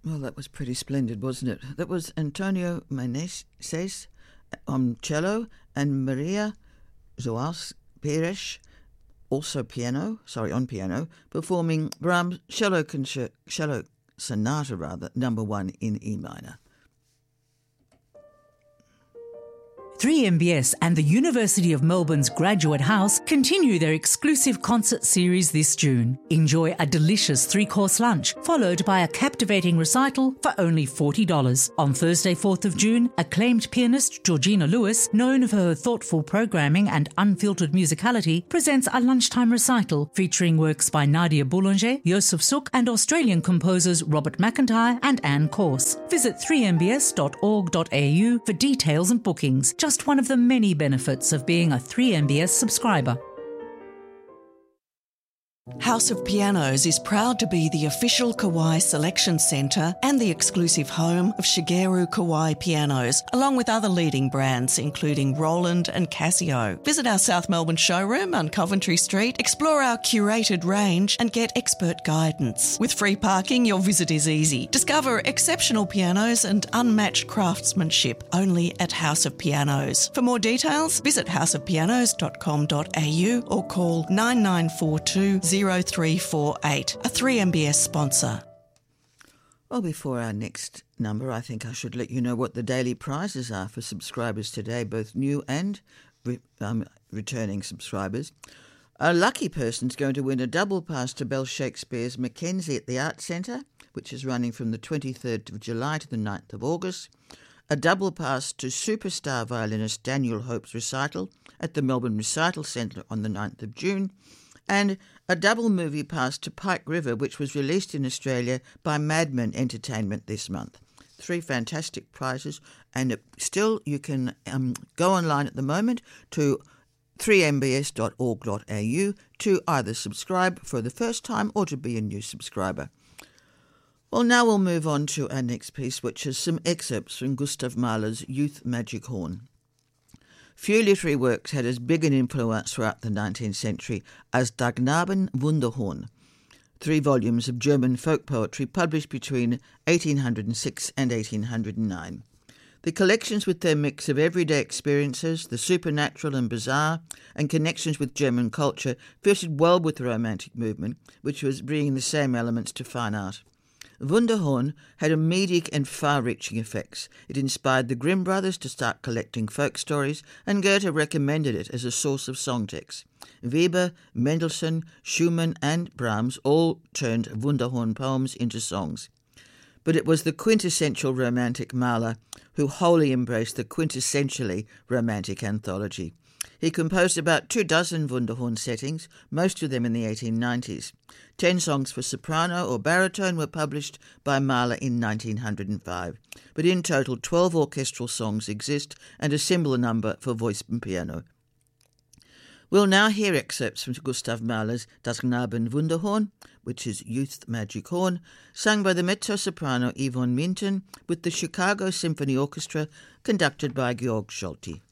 Well, that was pretty splendid, wasn't it? That was Antonio Meneses on cello and Maria Joás Pires, also on piano, performing Brahms' cello sonata, number 1 in E minor. 3MBS and the University of Melbourne's Graduate House continue their exclusive concert series this June. Enjoy a delicious 3-course lunch, followed by a captivating recital for only $40. On Thursday, 4th of June, acclaimed pianist Georgina Lewis, known for her thoughtful programming and unfiltered musicality, presents a lunchtime recital featuring works by Nadia Boulanger, Joseph Suk, and Australian composers Robert McIntyre and Anne Corse. Visit 3mbs.org.au for details and bookings. Just one of the many benefits of being a 3MBS subscriber. House of Pianos is proud to be the official Kawai selection centre and the exclusive home of Shigeru Kawai pianos, along with other leading brands including Roland and Casio. Visit our South Melbourne showroom on Coventry Street, explore our curated range and get expert guidance. With free parking, your visit is easy. Discover exceptional pianos and unmatched craftsmanship only at House of Pianos. For more details, visit houseofpianos.com.au or call 9942 0348, a 3MBS sponsor. Well, before our next number, I think I should let you know what the daily prizes are for subscribers today, both new and returning subscribers. A lucky person's going to win a double pass to Bell Shakespeare's Mackenzie at the Arts Centre, which is running from the 23rd of July to the 9th of August. A double pass to superstar violinist Daniel Hope's recital at the Melbourne Recital Centre on the 9th of June. And a double movie pass to Pike River, which was released in Australia by Madman Entertainment this month. 3 fantastic prizes, and still you can go online at the moment to 3mbs.org.au to either subscribe for the first time or to be a new subscriber. Well, now we'll move on to our next piece, which is some excerpts from Gustav Mahler's Youth Magic Horn. Few literary works had as big an influence throughout the 19th century as Das Knaben Wunderhorn, 3 volumes of German folk poetry published between 1806 and 1809. The collections, with their mix of everyday experiences, the supernatural and bizarre, and connections with German culture, fitted well with the Romantic movement, which was bringing the same elements to fine art. Wunderhorn had immediate and far-reaching effects. It inspired the Grimm brothers to start collecting folk stories, and Goethe recommended it as a source of song texts. Weber, Mendelssohn, Schumann and Brahms all turned Wunderhorn poems into songs. But it was the quintessential romantic Mahler who wholly embraced the quintessentially romantic anthology. He composed about 24 Wunderhorn settings, most of them in the 1890s. 10 songs for soprano or baritone were published by Mahler in 1905, but in total 12 orchestral songs exist and a similar number for voice and piano. We'll now hear excerpts from Gustav Mahler's Das Knaben Wunderhorn, which is Youth Magic Horn, sung by the mezzo-soprano Yvonne Minton with the Chicago Symphony Orchestra, conducted by Georg Scholti.